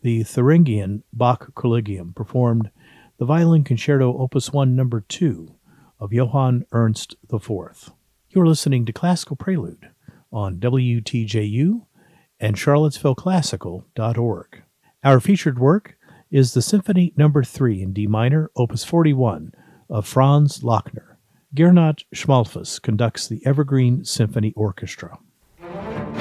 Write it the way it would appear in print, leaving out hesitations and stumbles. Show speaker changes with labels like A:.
A: the Thuringian Bach Collegium performed the Violin Concerto Opus 1 No. 2 of Johann Ernst IV. You're listening to Classical Prelude on WTJU and charlottesvilleclassical.org. Our featured work is the Symphony No. 3 in D minor, Opus 41 of Franz Lachner. Gernot Schmalfuss conducts the Evergreen Symphony Orchestra.